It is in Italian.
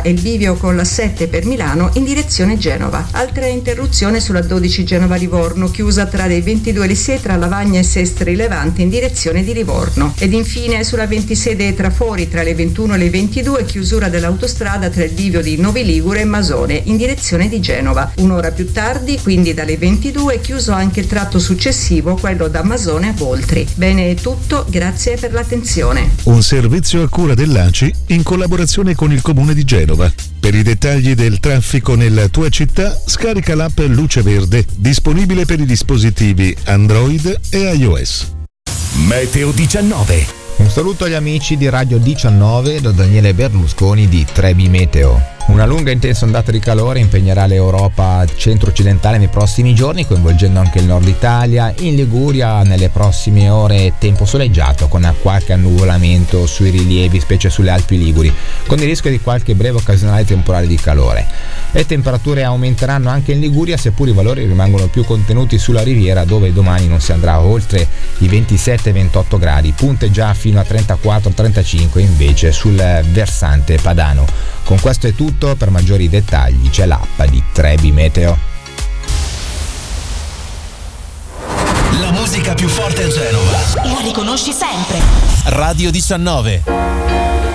Genova e il bivio con la 7 per Milano in direzione Genova. Altra interruzione sulla 12 Genova-Livorno, chiusa tra le 22 Lisee tra Lavagna e Sestri Levante in direzione di Livorno. Ed infine sulla 26 Trafori tra le 21 e le 22, chiusura dell'autostrada tra il bivio di Novi Ligure e Masone in direzione di Genova. Un'ora più tardi, quindi dalle 22, chiuso anche il tratto successivo, quello da Masone a Voltri. Bene, è tutto, grazie per l'attenzione. Un servizio a cura dell'ACI in collaborazione con il Comune di Genova. Per i dettagli del traffico nella tua città, scarica l'app Luce Verde, disponibile per i dispositivi Android e iOS. Meteo 19. Un saluto agli amici di Radio 19 da Daniele Berlusconi di Trebi Meteo. Una lunga e intensa ondata di calore impegnerà l'Europa centro-occidentale nei prossimi giorni, coinvolgendo anche il nord Italia. In Liguria nelle prossime ore tempo soleggiato con qualche annuvolamento sui rilievi, specie sulle Alpi Liguri, con il rischio di qualche breve occasionale temporale di calore. Le temperature aumenteranno anche in Liguria, seppur i valori rimangono più contenuti sulla riviera, dove domani non si andrà oltre i 27-28 gradi, punte già fino a 34-35 invece sul versante padano. Con questo è tutto, per maggiori dettagli c'è l'app di Trebi Meteo. La musica più forte a Genova la riconosci sempre. Radio 19.